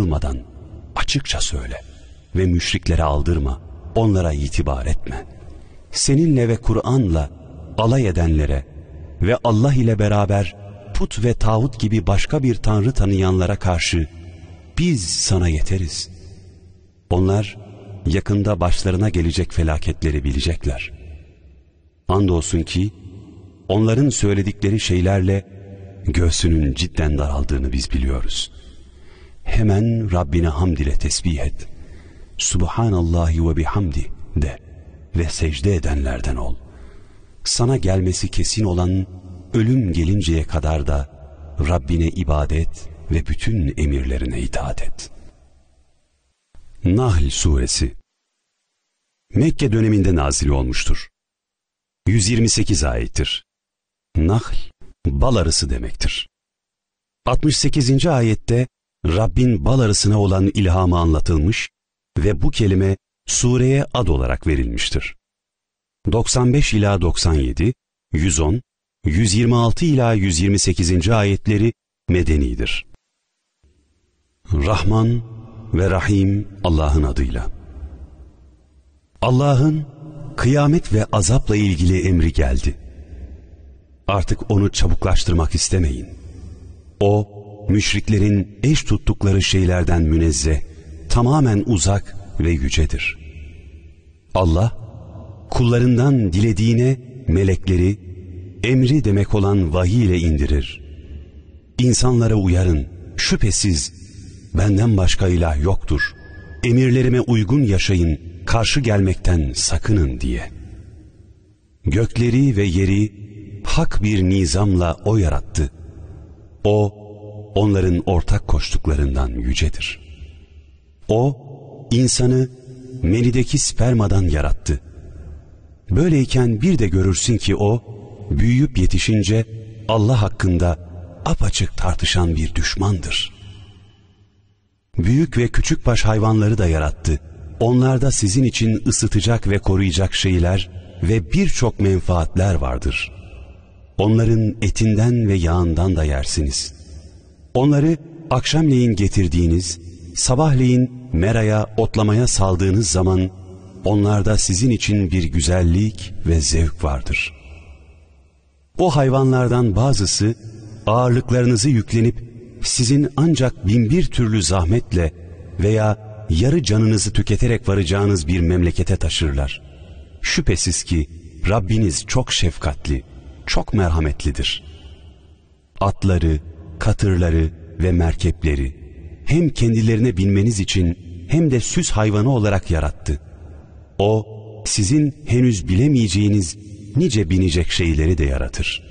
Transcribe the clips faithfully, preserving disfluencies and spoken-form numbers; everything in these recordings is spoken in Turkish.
kılmadan açıkça söyle ve müşriklere aldırma, onlara itibar etme. Seninle ve Kur'an'la alay edenlere ve Allah ile beraber put ve tağut gibi başka bir tanrı tanıyanlara karşı biz sana yeteriz. Onlar yakında başlarına gelecek felaketleri bilecekler. Andolsun ki onların söyledikleri şeylerle göğsünün cidden daraldığını biz biliyoruz. Hemen Rabbine hamd ile tesbih et. Subhanallahi ve bihamdi de ve secde edenlerden ol. Sana gelmesi kesin olan ölüm gelinceye kadar da Rabbine ibadet ve bütün emirlerine itaat et. Nahl Suresi Mekke döneminde nazil olmuştur. yüz yirmi sekiz ayettir. Nahl, bal arısı demektir. altmış sekizinci ayette Rabbin bal arısına olan ilhamı anlatılmış ve bu kelime sureye ad olarak verilmiştir. doksan beş ila doksan yedi, yüz on, yüz yirmi altı ila yüz yirmi sekizinci ayetleri medenidir. Rahman ve Rahim Allah'ın adıyla. Allah'ın kıyamet ve azapla ilgili emri geldi. Artık onu çabuklaştırmak istemeyin. O, müşriklerin eş tuttukları şeylerden münezzeh, tamamen uzak ve yücedir. Allah, kullarından dilediğine melekleri, emri demek olan vahiy ile indirir. İnsanlara uyarın, şüphesiz benden başka ilah yoktur. Emirlerime uygun yaşayın, karşı gelmekten sakının diye. Gökleri ve yeri hak bir nizamla O yarattı. O, onların ortak koştuklarından yücedir. O, insanı menideki spermadan yarattı. Böyleyken bir de görürsün ki o, büyüyüp yetişince Allah hakkında apaçık tartışan bir düşmandır. Büyük ve küçükbaş hayvanları da yarattı. Onlarda sizin için ısıtacak ve koruyacak şeyler ve birçok menfaatler vardır. Onların etinden ve yağından da yersiniz. Onları akşamleyin getirdiğiniz, sabahleyin meraya, otlamaya saldığınız zaman onlarda sizin için bir güzellik ve zevk vardır. O hayvanlardan bazısı ağırlıklarınızı yüklenip sizin ancak binbir türlü zahmetle veya yarı canınızı tüketerek varacağınız bir memlekete taşırlar. Şüphesiz ki Rabbiniz çok şefkatli, çok merhametlidir. Atları, katırları ve merkepleri hem kendilerine binmeniz için hem de süs hayvanı olarak yarattı. O, sizin henüz bilemeyeceğiniz nice binecek şeyleri de yaratır.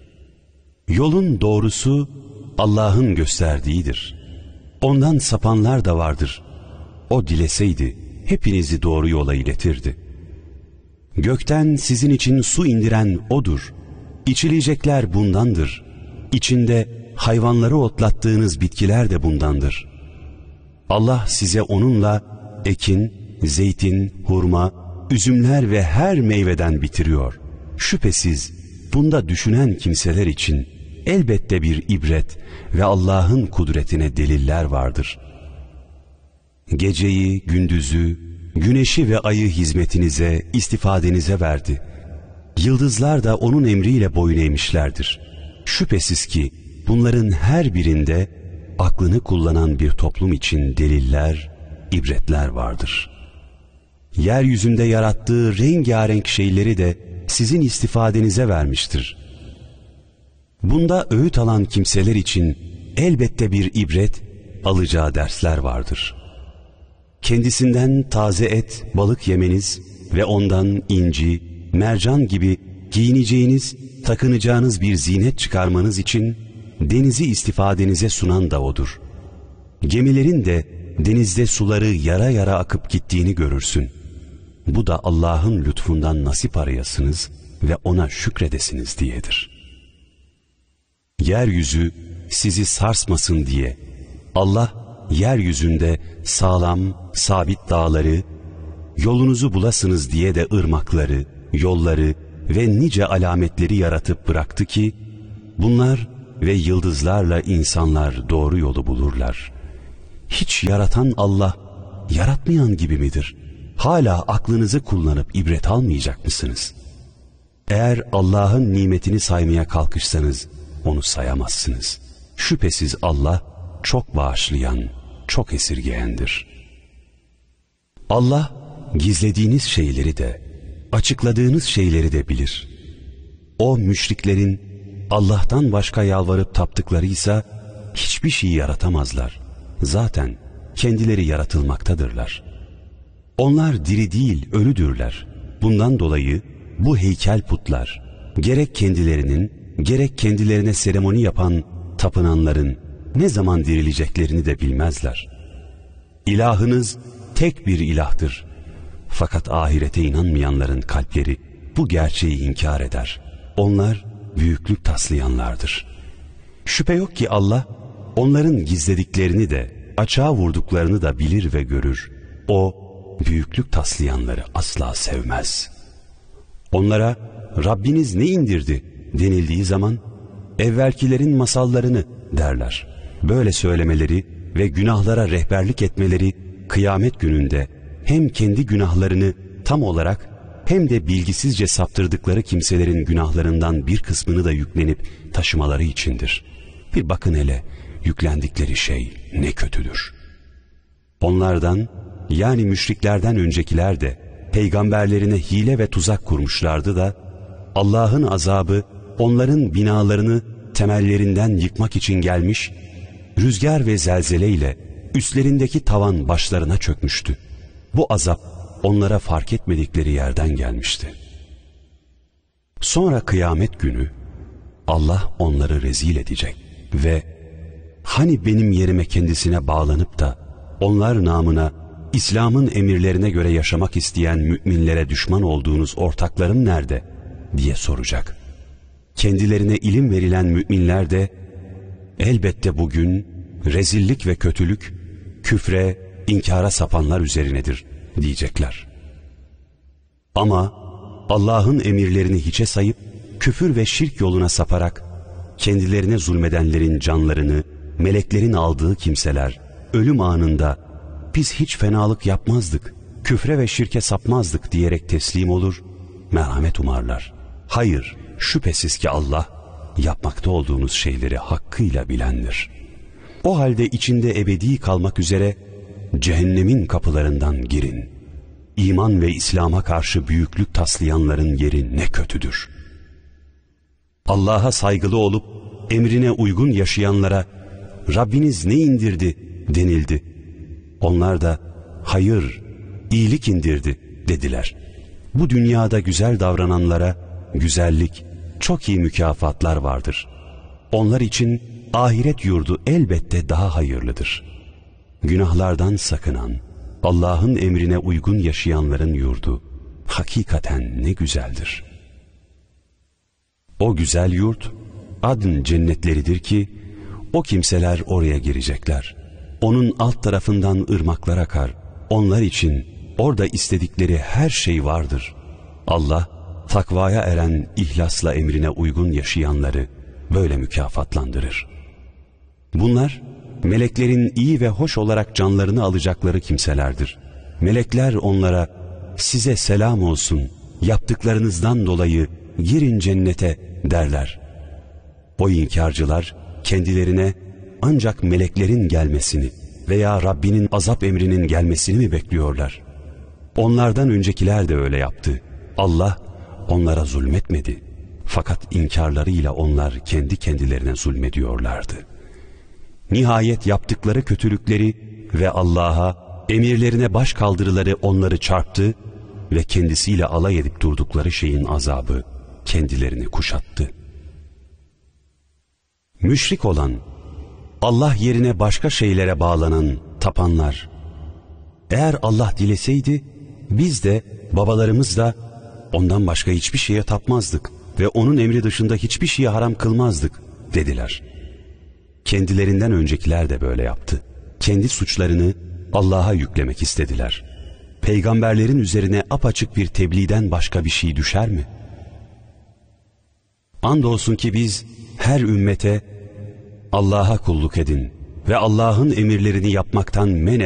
Yolun doğrusu Allah'ın gösterdiğidir. Ondan sapanlar da vardır. O dileseydi hepinizi doğru yola iletirdi. Gökten sizin için su indiren O'dur. İçilecekler bundandır. İçinde hayvanları otlattığınız bitkiler de bundandır. Allah size onunla ekin, zeytin, hurma, üzümler ve her meyveden bitiriyor. Şüphesiz bunda düşünen kimseler için elbette bir ibret ve Allah'ın kudretine deliller vardır. Geceyi, gündüzü, güneşi ve ayı hizmetinize, istifadenize verdi. Yıldızlar da onun emriyle boyun eğmişlerdir. Şüphesiz ki bunların her birinde aklını kullanan bir toplum için deliller, ibretler vardır. Yeryüzünde yarattığı rengarenk şeyleri de sizin istifadenize vermiştir. Bunda öğüt alan kimseler için elbette bir ibret, alacağı dersler vardır. Kendisinden taze et, balık yemeniz ve ondan inci, mercan gibi giyineceğiniz, takınacağınız bir zinet çıkarmanız için denizi istifadenize sunan da O'dur. Gemilerin de denizde suları yara yara akıp gittiğini görürsün. Bu da Allah'ın lütfundan nasip arayasınız ve O'na şükredesiniz diyedir. Yeryüzü sizi sarsmasın diye Allah yeryüzünde sağlam, sabit dağları, yolunuzu bulasınız diye de ırmakları, yolları ve nice alametleri yaratıp bıraktı ki bunlar ve yıldızlarla insanlar doğru yolu bulurlar. Hiç yaratan Allah, yaratmayan gibi midir? Hala aklınızı kullanıp ibret almayacak mısınız? Eğer Allah'ın nimetini saymaya kalkışsanız, onu sayamazsınız. Şüphesiz Allah, çok bağışlayan, çok esirgeyendir. Allah, gizlediğiniz şeyleri de, açıkladığınız şeyleri de bilir. O müşriklerin, Allah'tan başka yalvarıp taptıklarıysa, hiçbir şey yaratamazlar. Zaten kendileri yaratılmaktadırlar. Onlar diri değil, ölüdürler. Bundan dolayı bu heykel putlar, gerek kendilerinin, gerek kendilerine seremoni yapan tapınanların ne zaman dirileceklerini de bilmezler. İlahınız tek bir ilahtır. Fakat ahirete inanmayanların kalpleri bu gerçeği inkar eder. Onlar büyüklük taslayanlardır. Şüphe yok ki Allah, onların gizlediklerini de, açığa vurduklarını da bilir ve görür. O, büyüklük taslayanları asla sevmez. Onlara, Rabbiniz ne indirdi denildiği zaman, evvelkilerin masallarını derler. Böyle söylemeleri ve günahlara rehberlik etmeleri, kıyamet gününde hem kendi günahlarını tam olarak hem de bilgisizce saptırdıkları kimselerin günahlarından bir kısmını da yüklenip taşımaları içindir. Bir bakın hele, yüklendikleri şey ne kötüdür. Onlardan, yani müşriklerden öncekiler de peygamberlerine hile ve tuzak kurmuşlardı da Allah'ın azabı onların binalarını temellerinden yıkmak için gelmiş, rüzgar ve zelzeleyle üstlerindeki tavan başlarına çökmüştü. Bu azap onlara fark etmedikleri yerden gelmişti. Sonra kıyamet günü Allah onları rezil edecek ve hani benim yerime kendisine bağlanıp da onlar namına İslam'ın emirlerine göre yaşamak isteyen müminlere düşman olduğunuz ortaklarım nerede diye soracak. Kendilerine ilim verilen müminler de elbette bugün rezillik ve kötülük küfre, inkara sapanlar üzerinedir diyecekler. Ama Allah'ın emirlerini hiçe sayıp küfür ve şirk yoluna saparak kendilerine zulmedenlerin canlarını meleklerin aldığı kimseler ölüm anında biz hiç fenalık yapmazdık, küfre ve şirke sapmazdık diyerek teslim olur, merhamet umarlar. Hayır, şüphesiz ki Allah yapmakta olduğunuz şeyleri hakkıyla bilendir. O halde içinde ebedi kalmak üzere cehennemin kapılarından girin. İman ve İslam'a karşı büyüklük taslayanların yeri ne kötüdür. Allah'a saygılı olup emrine uygun yaşayanlara Rabbiniz ne indirdi denildi. Onlar da hayır, iyilik indirdi dediler. Bu dünyada güzel davrananlara güzellik, çok iyi mükafatlar vardır. Onlar için ahiret yurdu elbette daha hayırlıdır. Günahlardan sakınan, Allah'ın emrine uygun yaşayanların yurdu hakikaten ne güzeldir. O güzel yurt adn cennetleridir ki o kimseler oraya girecekler. Onun alt tarafından ırmaklar akar. Onlar için orada istedikleri her şey vardır. Allah takvaya eren ihlasla emrine uygun yaşayanları böyle mükafatlandırır. Bunlar meleklerin iyi ve hoş olarak canlarını alacakları kimselerdir. Melekler onlara size selam olsun, yaptıklarınızdan dolayı girin cennete derler. O inkarcılar kendilerine ancak meleklerin gelmesini veya Rabbinin azap emrinin gelmesini mi bekliyorlar? Onlardan öncekiler de öyle yaptı. Allah onlara zulmetmedi. Fakat inkarlarıyla onlar kendi kendilerine zulmediyorlardı. Nihayet yaptıkları kötülükleri ve Allah'a, emirlerine baş kaldırıları onları çarptı ve kendisiyle alay edip durdukları şeyin azabı kendilerini kuşattı. Müşrik olan, Allah yerine başka şeylere bağlanan, tapanlar, eğer Allah dileseydi, biz de, babalarımız da ondan başka hiçbir şeye tapmazdık ve onun emri dışında hiçbir şeye haram kılmazdık dediler. Kendilerinden öncekiler de böyle yaptı. Kendi suçlarını Allah'a yüklemek istediler. Peygamberlerin üzerine apaçık bir tebliğden başka bir şey düşer mi? Andolsun ki biz her ümmete Allah'a kulluk edin ve Allah'ın emirlerini yapmaktan men